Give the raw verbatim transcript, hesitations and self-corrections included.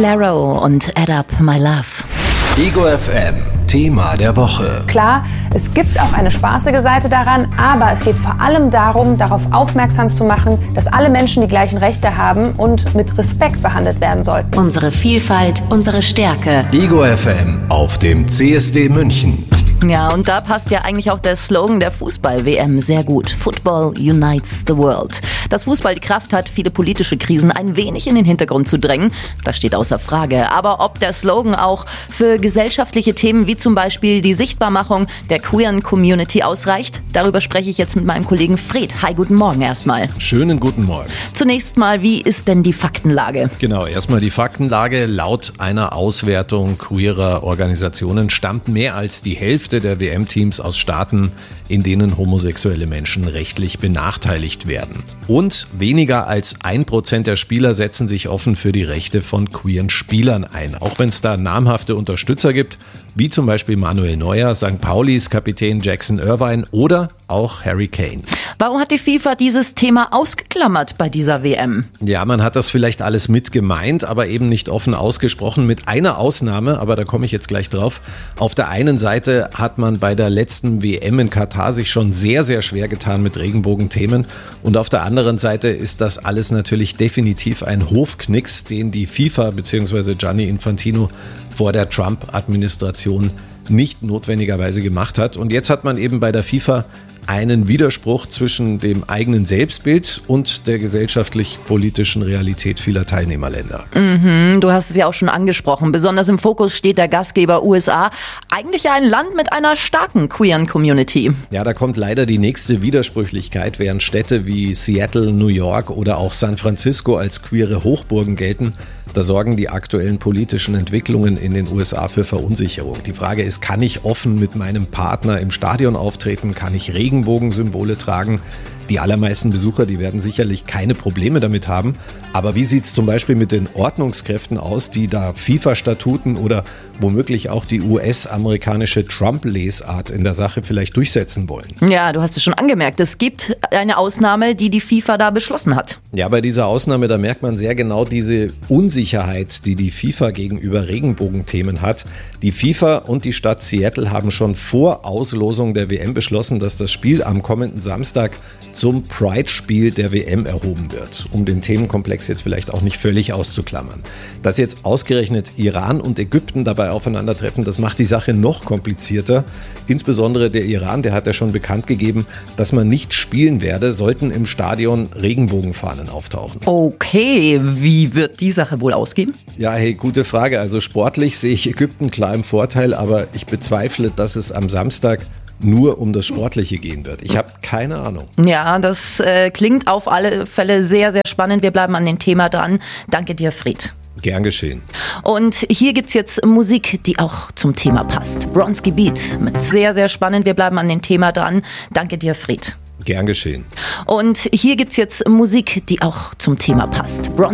Claro und Add Up My Love. Ego F M, Thema der Woche. Klar, es gibt auch eine spaßige Seite daran, aber es geht vor allem darum, darauf aufmerksam zu machen, dass alle Menschen die gleichen Rechte haben und mit Respekt behandelt werden sollten. Unsere Vielfalt, unsere Stärke. Ego F M auf dem C S D München. Ja, und da passt ja eigentlich auch der Slogan der Fußball-W M sehr gut. Football unites the world. Dass Fußball die Kraft hat, viele politische Krisen ein wenig in den Hintergrund zu drängen, das steht außer Frage. Aber ob der Slogan auch für gesellschaftliche Themen wie zum Beispiel die Sichtbarmachung der queeren Community ausreicht, darüber spreche ich jetzt mit meinem Kollegen Fred. Hi, guten Morgen erstmal. Schönen guten Morgen. Zunächst mal, wie ist denn die Faktenlage? Genau, erstmal die Faktenlage. Laut einer Auswertung queerer Organisationen stammt mehr als die Hälfte der W M-Teams aus Staaten, in denen homosexuelle Menschen rechtlich benachteiligt werden. Und weniger als ein Prozent der Spieler setzen sich offen für die Rechte von queeren Spielern ein. Auch wenn es da namhafte Unterstützer gibt, wie zum Beispiel Manuel Neuer, Sankt Paulis Kapitän Jackson Irvine oder auch Harry Kane. Warum hat die FIFA dieses Thema ausgeklammert bei dieser W M? Ja, man hat das vielleicht alles mit gemeint, aber eben nicht offen ausgesprochen, mit einer Ausnahme, aber da komme ich jetzt gleich drauf. Auf der einen Seite hat man bei der letzten W M in Katar sich schon sehr, sehr schwer getan mit Regenbogenthemen und auf der anderen Seite ist das alles natürlich definitiv ein Hofknicks, den die FIFA bzw. Gianni Infantino vor der Trump-Administration nicht notwendigerweise gemacht hat. Und jetzt hat man eben bei der FIFA einen Widerspruch zwischen dem eigenen Selbstbild und der gesellschaftlich-politischen Realität vieler Teilnehmerländer. Mhm, du hast es ja auch schon angesprochen. Besonders im Fokus steht der Gastgeber U S A. Eigentlich ein Land mit einer starken queeren Community. Ja, da kommt leider die nächste Widersprüchlichkeit, während Städte wie Seattle, New York oder auch San Francisco als queere Hochburgen gelten. Da sorgen die aktuellen politischen Entwicklungen in den U S A für Verunsicherung. Die Frage ist, kann ich offen mit meinem Partner im Stadion auftreten? Kann ich Regenbogensymbole tragen? Die allermeisten Besucher, die werden sicherlich keine Probleme damit haben. Aber wie sieht es zum Beispiel mit den Ordnungskräften aus, die da FIFA-Statuten oder womöglich auch die U S-amerikanische Trump-Lesart in der Sache vielleicht durchsetzen wollen? Ja, du hast es schon angemerkt. Es gibt eine Ausnahme, die die FIFA da beschlossen hat. Ja, bei dieser Ausnahme, da merkt man sehr genau diese Unsicherheit, die die FIFA gegenüber Regenbogenthemen hat. Die FIFA und die Stadt Seattle haben schon vor Auslosung der W M beschlossen, dass das Spiel am kommenden Samstag zum Pride-Spiel der W M erhoben wird, um den Themenkomplex jetzt vielleicht auch nicht völlig auszuklammern. Dass jetzt ausgerechnet Iran und Ägypten dabei aufeinandertreffen, das macht die Sache noch komplizierter. Insbesondere der Iran, der hat ja schon bekannt gegeben, dass man nicht spielen werde, sollten im Stadion Regenbogenfahnen auftauchen. Okay, wie wird die Sache wohl ausgehen? Ja, hey, gute Frage. Also sportlich sehe ich Ägypten klar im Vorteil, aber ich bezweifle, dass es am Samstag nur um das Sportliche gehen wird. Ich habe keine Ahnung. Ja, das äh, klingt auf alle Fälle sehr, sehr spannend. Wir bleiben an dem Thema dran. Danke dir, Fred. Gern geschehen. Und hier gibt's jetzt Musik, die auch zum Thema passt. Bronski Beat mit sehr, sehr spannend. Wir bleiben an dem Thema dran. Danke dir, Fred. Gern geschehen. Und hier gibt's jetzt Musik, die auch zum Thema passt. Bron